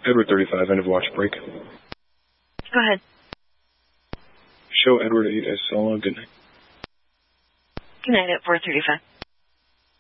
Edward 35, end of watch break. Go ahead. Show Edward 8 as solo. Good night. Good night at 4:35.